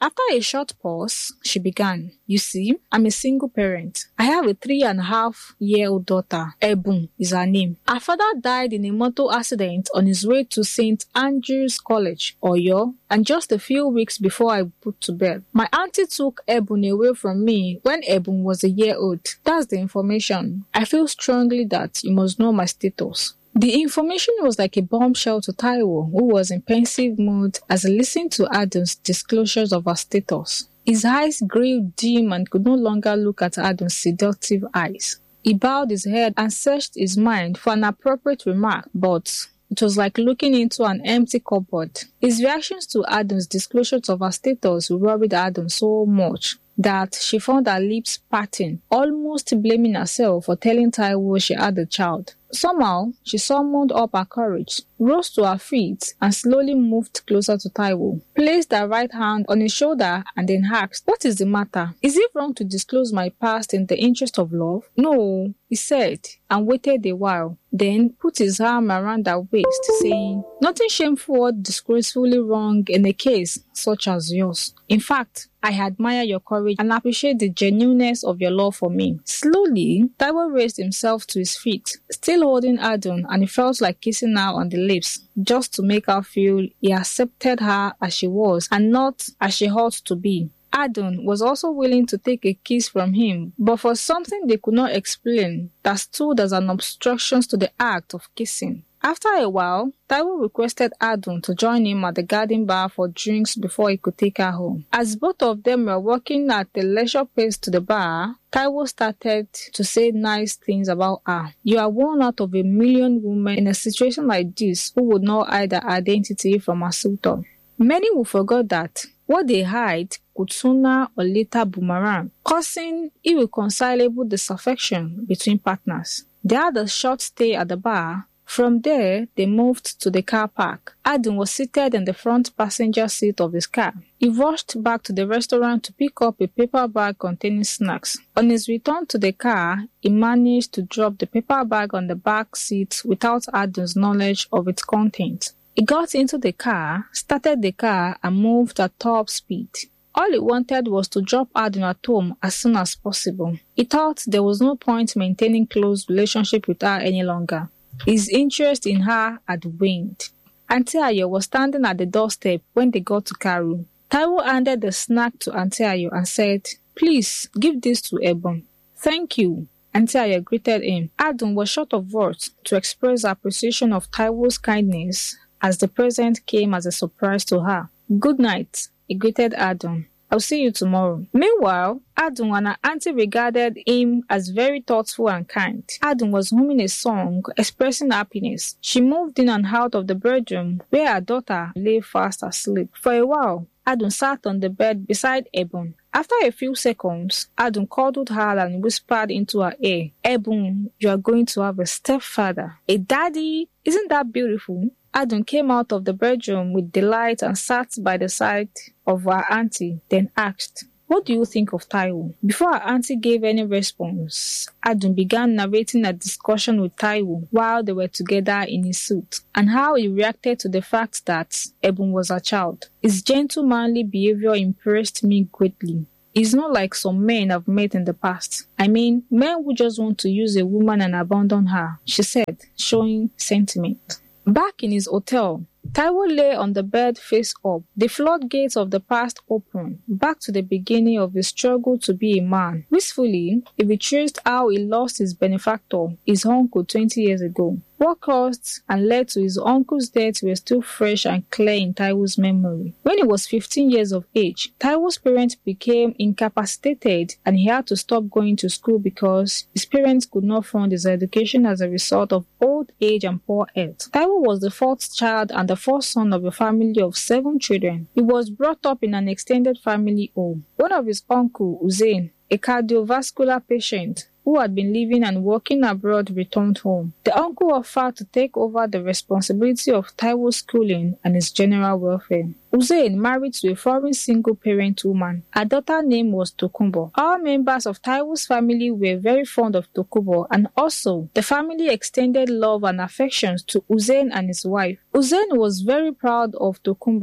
After a short pause, she began. You see, I'm a single parent. I have a 3.5-year-old daughter. Ebun is her name. Her father died in a motor accident on his way to St. Andrew's College, Oyo, and just a few weeks before I put to bed. My auntie took Ebun away from me when Ebun was a year old. That's the information. I feel strongly that you must know my status. The information was like a bombshell to Taiwo, who was in pensive mood as he listened to Adam's disclosures of her status. His eyes grew dim and could no longer look at Adam's seductive eyes. He bowed his head and searched his mind for an appropriate remark, but it was like looking into an empty cupboard. His reactions to Adam's disclosures of her status worried Adam so much that she found her lips parting, almost blaming herself for telling Taiwo she had a child. Somehow, she summoned up her courage, rose to her feet, and slowly moved closer to Taiwo, placed her right hand on his shoulder, and then asked, "What is the matter? Is it wrong to disclose my past in the interest of love?" "No," he said, and waited a while, then put his arm around her waist, saying, "Nothing shameful or disgracefully wrong in a case such as yours. In fact, I admire your courage and appreciate the genuineness of your love for me." Slowly, Taiwo raised himself to his feet, still holding Adun, and he felt like kissing her on the lips, just to make her feel he accepted her as she was and not as she ought to be. Adun was also willing to take a kiss from him, but for something they could not explain that stood as an obstruction to the act of kissing. After a while, Taiwo requested Adun to join him at the garden bar for drinks before he could take her home. As both of them were walking at a leisure pace to the bar, Taiwo started to say nice things about her. "You are one out of a million women in a situation like this who would not hide her identity from her suitor. Many will forget that what they hide could sooner or later boomerang, causing irreconcilable disaffection between partners." They had a short stay at the bar. From there, they moved to the car park. Adun was seated in the front passenger seat of his car. He rushed back to the restaurant to pick up a paper bag containing snacks. On his return to the car, he managed to drop the paper bag on the back seat without Adun's knowledge of its contents. He got into the car, started the car, and moved at top speed. All he wanted was to drop Adun at home as soon as possible. He thought there was no point maintaining close relationship with her any longer. His interest in her had waned. Auntie Ayo was standing at the doorstep when they got to Karu. Taiwo handed the snack to Auntie Ayo and said, "Please, give this to Ebon." "Thank you." Auntie Ayo greeted him. Adun was short of words to express appreciation of Taiwo's kindness as the present came as a surprise to her. "Good night," he greeted Adun. "I'll see you tomorrow." Meanwhile, Adun and her auntie regarded him as very thoughtful and kind. Adun was humming a song, expressing happiness. She moved in and out of the bedroom where her daughter lay fast asleep. For a while, Adun sat on the bed beside Ebun. After a few seconds, Adun cuddled her and whispered into her ear, "Ebun, you are going to have a stepfather." "A daddy? Isn't that beautiful?" Adun came out of the bedroom with delight and sat by the side of her auntie, then asked, "What do you think of Taiwo?" Before her auntie gave any response, Adun began narrating a discussion with Taiwo while they were together in his suit, and how he reacted to the fact that Ebun was her child. His gentle manly behavior impressed me greatly. He's not like some men I've met in the past. I mean, men who just want to use a woman and abandon her, she said, showing sentiment. Back in his hotel, Taiwo lay on the bed face up, the floodgates of the past open, back to the beginning of his struggle to be a man. Wistfully, he retraced how he lost his benefactor, his uncle, 20 years ago. What caused and led to his uncle's death were still fresh and clear in Taiwo's memory. When he was 15 years of age, Taiwo's parents became incapacitated and he had to stop going to school because his parents could not fund his education as a result of old age and poor health. Taiwo was the fourth child and the first son of a family of 7 children. He was brought up in an extended family home. One of his uncle, Hussein, a cardiovascular patient who had been living and working abroad, returned home. The uncle offered to take over the responsibility of Taiwo's schooling and his general welfare. Hussein married to a foreign single-parent woman. Her daughter's name was Tokumbo. All members of Taiwo's family were very fond of Tokumbo, and also the family extended love and affections to Hussein and his wife. Hussein was very proud of Tokumbo.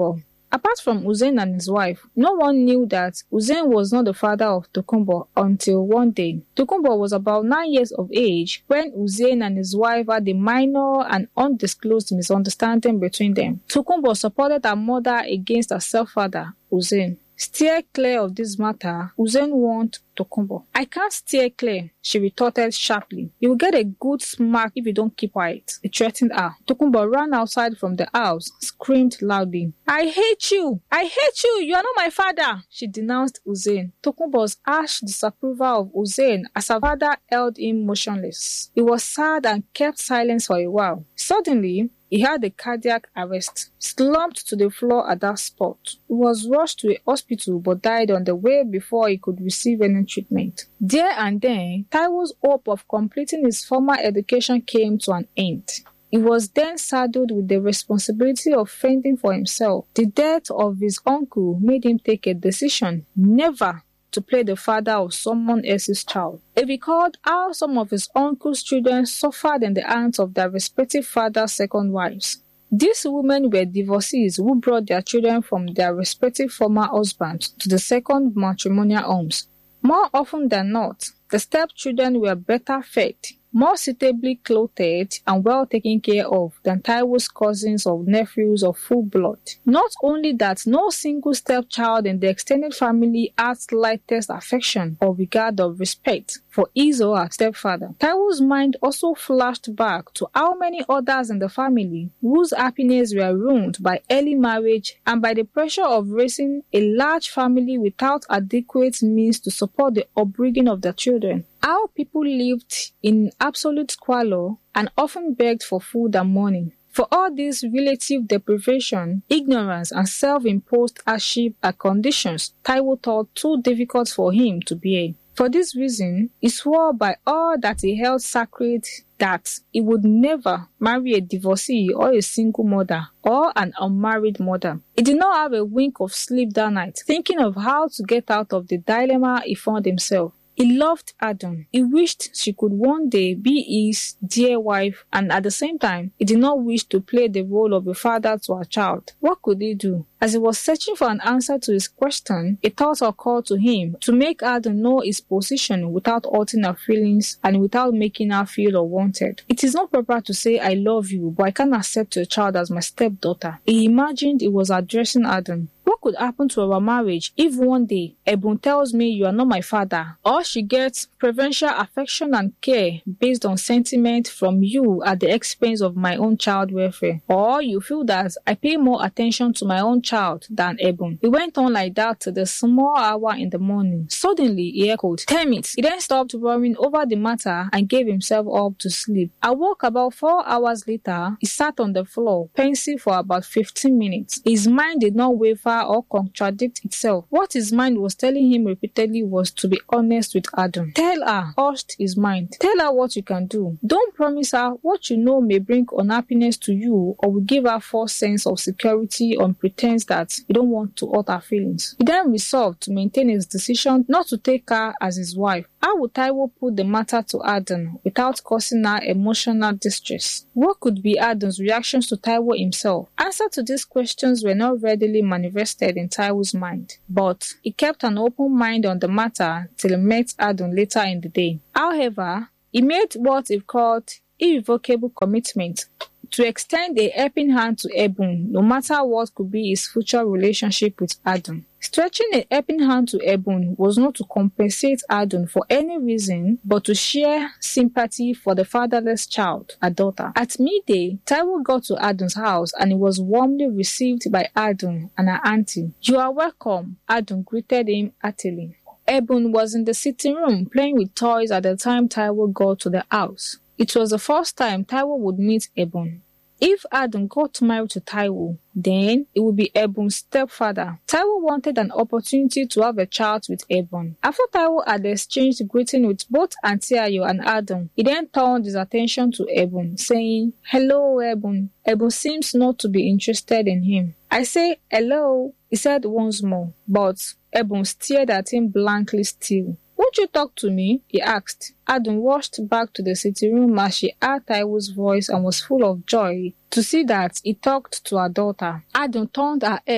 Apart from Hussein and his wife, no one knew that Hussein was not the father of Tokunbo until one day. Tokunbo was about 9 years of age when Hussein and his wife had a minor and undisclosed misunderstanding between them. Tokunbo supported her mother against her stepfather, Hussein. Steer clear of this matter, Hussein warned Tokunbo. I can't steer clear, she retorted sharply. You will get a good smack if you don't keep quiet, he threatened her. Tokunbo ran outside from the house, screamed loudly. I hate you! I hate you! You are not my father! She denounced Hussein. Tokunbo's harsh disapproval of Hussein as her father held him motionless. He was sad and kept silence for a while. Suddenly, he had a cardiac arrest, slumped to the floor at that spot. He was rushed to a hospital but died on the way before he could receive any treatment. There and then, Taiwo's hope of completing his formal education came to an end. He was then saddled with the responsibility of fending for himself. The death of his uncle made him take a decision never to play the father of someone else's child. He recalled how some of his uncle's children suffered in the hands of their respective fathers' second wives. These women were divorcees who brought their children from their respective former husbands to the second matrimonial homes. More often than not, the stepchildren were better fed, more suitably clothed and well taken care of than Taiwo's cousins or nephews of full blood. Not only that, no single stepchild in the extended family had slightest affection or regard or respect for his or her stepfather. Taiwo's mind also flashed back to how many others in the family whose happiness were ruined by early marriage and by the pressure of raising a large family without adequate means to support the upbringing of their children. How people lived in absolute squalor and often begged for food and money. For all this relative deprivation, ignorance, and self-imposed hardship are conditions Taiwo thought too difficult for him to bear. For this reason, he swore by all that he held sacred that he would never marry a divorcee or a single mother or an unmarried mother. He did not have a wink of sleep that night, thinking of how to get out of the dilemma he found himself. He loved Adun. He wished she could one day be his dear wife, and at the same time, he did not wish to play the role of a father to her child. What could he do? As he was searching for an answer to his question, a thought occurred to him to make Adun know his position without hurting her feelings and without making her feel unwanted. It is not proper to say I love you, but I can't accept your child as my stepdaughter. He imagined he was addressing Adun. What could happen to our marriage if one day Ebun tells me you are not my father, or she gets preferential affection and care based on sentiment from you at the expense of my own child welfare, or you feel that I pay more attention to my own child than Ebun? It went on like that till the small hour in the morning. Suddenly he echoed, "Damn it!" He then stopped worrying over the matter and gave himself up to sleep. I woke about 4 hours later. He sat on the floor, pensive for about 15 minutes. His mind did not waver or contradict itself. What his mind was telling him repeatedly was to be honest with Adun. Tell her, urged his mind. Tell her what you can do. Don't promise her what you know may bring unhappiness to you or will give her false sense of security on pretense that you don't want to hurt her feelings. He then resolved to maintain his decision not to take her as his wife. How would Taiwo put the matter to Adun without causing her emotional distress? What could be Adun's reactions to Taiwo himself? Answers to these questions were not readily manifested in Taiwo's mind, but he kept an open mind on the matter till he met Adun later in the day. However, he made what he called irrevocable commitment to extend a helping hand to Ebun, no matter what could be his future relationship with Adun. Stretching a helping hand to Ebun was not to compensate Adun for any reason, but to share sympathy for the fatherless child, her daughter. At midday, Taiwo got to Adun's house and he was warmly received by Adun and her auntie. "You are welcome," Adun greeted him heartily. Ebun was in the sitting room playing with toys at the time Taiwo got to the house. It was the first time Taiwo would meet Ebun. If Adun got married to Taiwo, then it would be Ebun's stepfather. Taiwo wanted an opportunity to have a child with Ebun. After Taiwo had exchanged greeting with both Auntie Ayo and Adun, he then turned his attention to Ebun, saying, "Hello, Ebun." Ebun seems not to be interested in him. "I say hello," he said once more, but Ebun stared at him blankly still. "Won't you talk to me?" he asked. Adun rushed back to the sitting room as she heard Taiwo's voice and was full of joy to see that he talked to her daughter. Adun turned her head.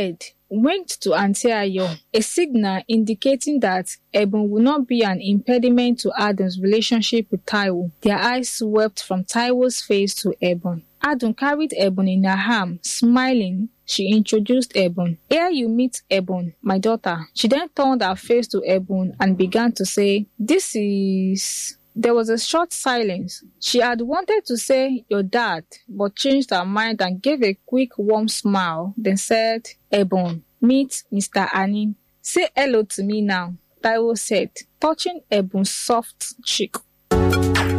winked to Auntie Ayo, a signal indicating that Ebun would not be an impediment to Adun's relationship with Taiwo. Their eyes swept from Taiwo's face to Ebun. Adun carried Ebun in her arm, smiling. She introduced Ebun. "Here you meet Ebun, my daughter." She then turned her face to Ebun and began to say, "This is..." There was a short silence. She had wanted to say, "Your dad," but changed her mind and gave a quick, warm smile, then said, "Ebun, meet Mr. Anin. Say hello to me now," Taiwo said, touching Ebun's soft cheek.